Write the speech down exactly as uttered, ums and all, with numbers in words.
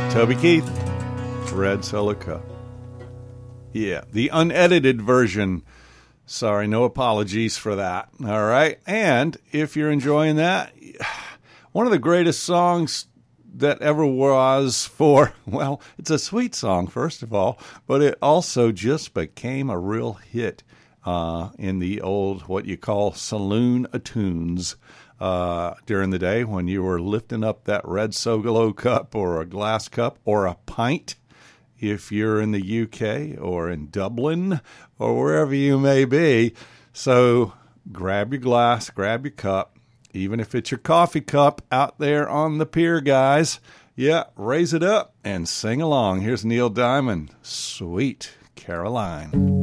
Toby Keith, Red Solo Cup. Yeah, the unedited version. Sorry, no apologies for that. All right. And if you're enjoying that, one of the greatest songs that ever was for, well, it's a sweet song, first of all, but it also just became a real hit uh, in the old, what you call saloon tunes uh, during the day when you were lifting up that red Solo cup or a glass cup or a pint. If you're in the U K or in Dublin or wherever you may be. So grab your glass, grab your cup, even if it's your coffee cup out there on the pier, guys. Yeah, raise it up and sing along. Here's Neil Diamond, Sweet Caroline.